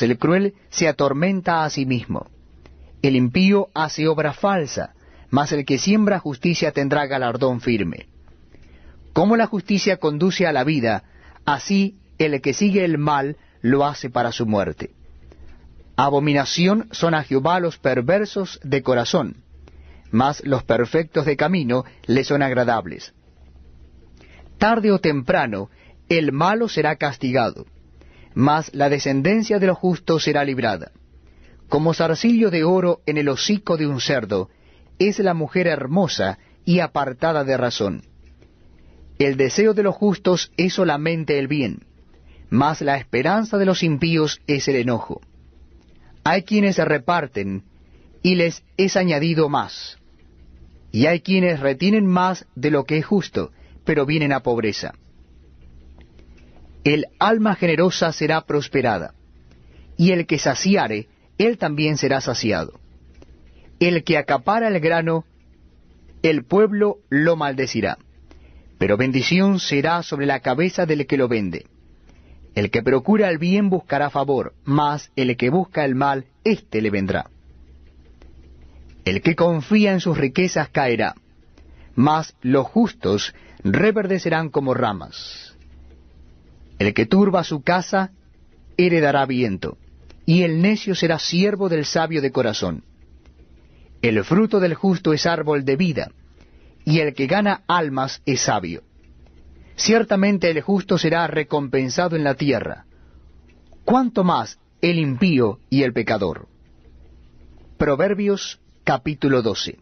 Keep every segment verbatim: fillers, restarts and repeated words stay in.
mas el cruel se atormenta a sí mismo. El impío hace obra falsa, mas el que siembra justicia tendrá galardón firme. Como la justicia conduce a la vida, así el que sigue el mal lo hace para su muerte. Abominación son a Jehová los perversos de corazón, mas los perfectos de camino le son agradables. Tarde o temprano el malo será castigado, mas la descendencia de los justos será librada. Como zarcillo de oro en el hocico de un cerdo, es la mujer hermosa y apartada de razón. El deseo de los justos es solamente el bien, mas la esperanza de los impíos es el enojo. Hay quienes reparten, y les es añadido más. Y hay quienes retienen más de lo que es justo, pero vienen a pobreza. El alma generosa será prosperada, y el que saciare, él también será saciado. El que acapara el grano, el pueblo lo maldecirá, pero bendición será sobre la cabeza del que lo vende. El que procura el bien buscará favor, mas el que busca el mal, éste le vendrá. El que confía en sus riquezas caerá, mas los justos reverdecerán como ramas. El que turba su casa heredará viento, y el necio será siervo del sabio de corazón. El fruto del justo es árbol de vida, y el que gana almas es sabio. Ciertamente el justo será recompensado en la tierra, cuánto más el impío y el pecador. Proverbios capítulo doce.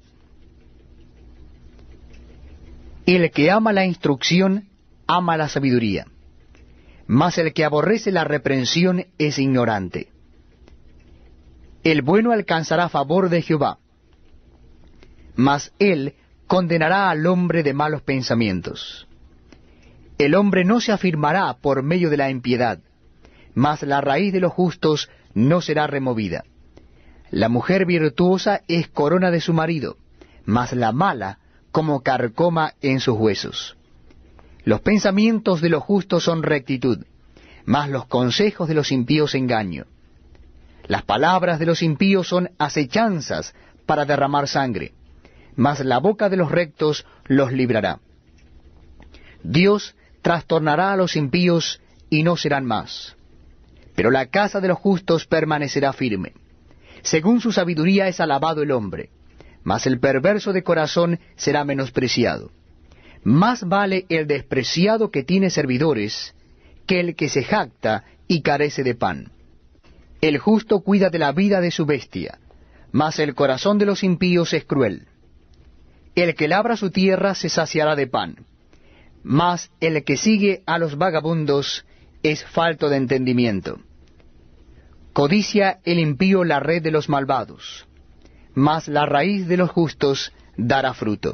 El que ama la instrucción, ama la sabiduría, mas el que aborrece la reprensión es ignorante. El bueno alcanzará favor de Jehová, mas él condenará al hombre de malos pensamientos. El hombre no se afirmará por medio de la impiedad, mas la raíz de los justos no será removida. La mujer virtuosa es corona de su marido, mas la mala como carcoma en sus huesos. Los pensamientos de los justos son rectitud, mas los consejos de los impíos engaño. Las palabras de los impíos son acechanzas para derramar sangre, mas la boca de los rectos los librará. Dios trastornará a los impíos y no serán más, pero la casa de los justos permanecerá firme. Según su sabiduría es alabado el hombre, mas el perverso de corazón será menospreciado. Más vale el despreciado que tiene servidores que el que se jacta y carece de pan. El justo cuida de la vida de su bestia, mas el corazón de los impíos es cruel. El que labra su tierra se saciará de pan, mas el que sigue a los vagabundos es falto de entendimiento. Codicia el impío la red de los malvados, mas la raíz de los justos dará fruto.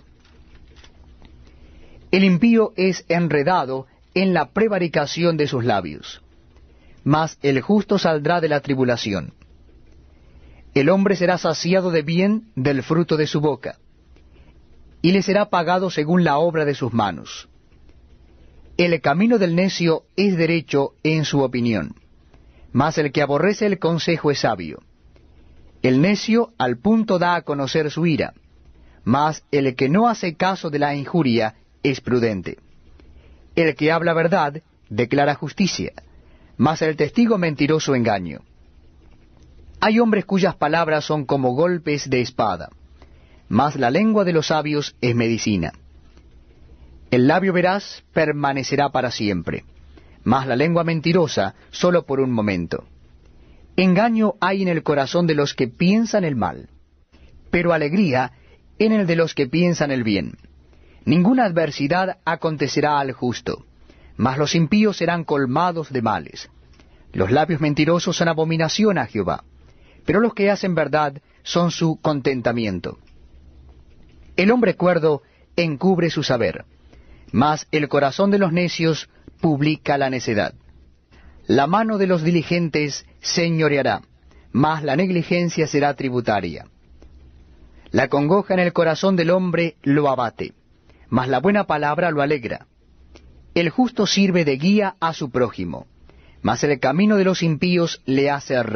El impío es enredado en la prevaricación de sus labios, mas el justo saldrá de la tribulación. El hombre será saciado de bien del fruto de su boca, y le será pagado según la obra de sus manos. El camino del necio es derecho en su opinión, mas el que aborrece el consejo es sabio. El necio al punto da a conocer su ira, mas el que no hace caso de la injuria es prudente. El que habla verdad declara justicia, mas el testigo mentiroso engaño. Hay hombres cuyas palabras son como golpes de espada, mas la lengua de los sabios es medicina. El labio veraz permanecerá para siempre, mas la lengua mentirosa sólo por un momento. Engaño hay en el corazón de los que piensan el mal, pero alegría en el de los que piensan el bien. Ninguna adversidad acontecerá al justo, mas los impíos serán colmados de males. Los labios mentirosos son abominación a Jehová, pero los que hacen verdad son su contentamiento. El hombre cuerdo encubre su saber, mas el corazón de los necios publica la necedad. La mano de los diligentes señoreará, mas la negligencia será tributaria. La congoja en el corazón del hombre lo abate, mas la buena palabra lo alegra. El justo sirve de guía a su prójimo, mas el camino de los impíos le hace